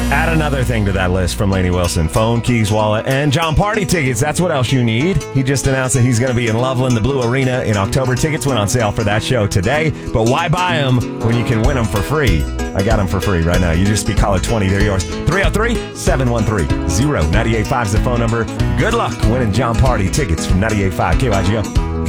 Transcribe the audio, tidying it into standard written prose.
Add another thing to that list from Lainey Wilson. Phone, keys, wallet, and John Party tickets. That's what else you need. He just announced that he's going to be in Loveland, the Blue Arena in October. Tickets went on sale for that show today. But why buy them when you can win them for free? I got them for free right now. You just be caller 20. They're yours. 303-713-0985 is the phone number. Good luck winning John Party tickets from 98.5 KYGO.